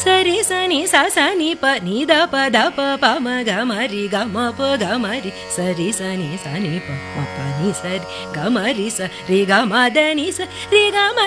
ಸರಿ ಸನಿ ಸ ಸನಿ ಪ ನಿ ದ ಪ ದ ಪ ಪ ಮ ಗ ಮ ರಿ ಗ ಮ ಪ ಗ ಮ ರಿ ಸರಿ ಸನಿ ಸ ನಿ ಪ ಮ ಪ ನಿ ಸ ರಿ ಗ ಮ ರಿ ಸ ರಿ ಗ ಮ ದ ನಿ ಸ ರಿ ಗ ಮ